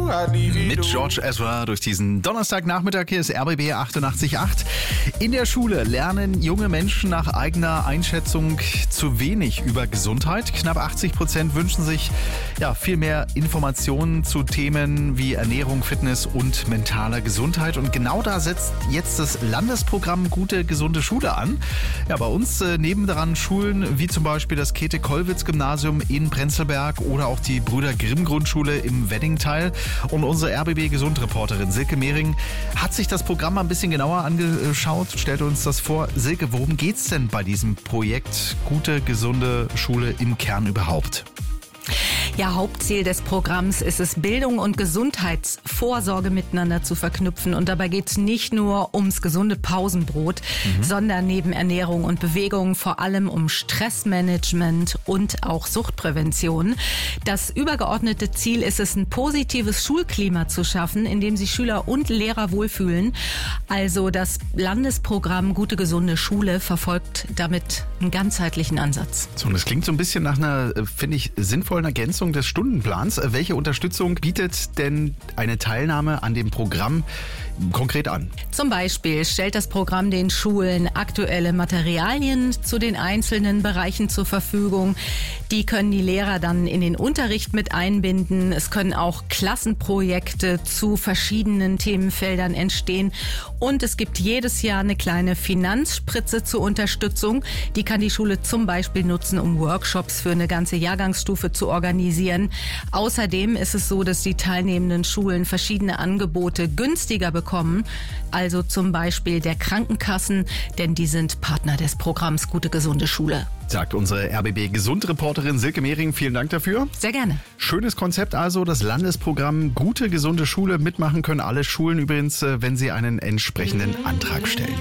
Mit George Ezra durch diesen Donnerstagnachmittag. Hier ist RBB 88.8. In der Schule lernen junge Menschen nach eigener Einschätzung zu wenig über Gesundheit. Knapp 80% wünschen sich viel mehr Informationen zu Themen wie Ernährung, Fitness und mentaler Gesundheit. Und genau da setzt jetzt das Landesprogramm Gute, gesunde Schule an. Ja, bei uns neben daran Schulen wie zum Beispiel das Käthe-Kollwitz-Gymnasium in Prenzlberg oder auch die Brüder-Grimm-Grundschule im Weddingtal. Und unsere RBB-Gesund-Reporterin Silke Mehring hat sich das Programm mal ein bisschen genauer angeschaut. Stellt uns das vor. Silke, worum geht's denn bei diesem Projekt Gute, gesunde Schule im Kern überhaupt? Ja, Hauptziel des Programms ist es, Bildung und Gesundheitsvorsorge miteinander zu verknüpfen. Und dabei geht es nicht nur ums gesunde Pausenbrot, sondern neben Ernährung und Bewegung vor allem um Stressmanagement und auch Suchtprävention. Das übergeordnete Ziel ist es, ein positives Schulklima zu schaffen, in dem sich Schüler und Lehrer wohlfühlen. Also das Landesprogramm Gute, gesunde Schule verfolgt damit einen ganzheitlichen Ansatz. So, und das klingt so ein bisschen nach einer, finde ich, sinnvollen Ergänzung des Stundenplans. Welche Unterstützung bietet denn eine Teilnahme an dem Programm konkret an? Zum Beispiel stellt das Programm den Schulen aktuelle Materialien zu den einzelnen Bereichen zur Verfügung. Die können die Lehrer dann in den Unterricht mit einbinden. Es können auch Klassenprojekte zu verschiedenen Themenfeldern entstehen. Und es gibt jedes Jahr eine kleine Finanzspritze zur Unterstützung. Die kann die Schule zum Beispiel nutzen, um Workshops für eine ganze Jahrgangsstufe zu organisieren. Außerdem ist es so, dass die teilnehmenden Schulen verschiedene Angebote günstiger bekommen. Also zum Beispiel der Krankenkassen, denn die sind Partner des Programms Gute, gesunde Schule. Sagt unsere RBB-Gesundreporterin Silke Mehring. Vielen Dank dafür. Sehr gerne. Schönes Konzept also, das Landesprogramm Gute, gesunde Schule. Mitmachen können alle Schulen übrigens, wenn sie einen entsprechenden Antrag stellen.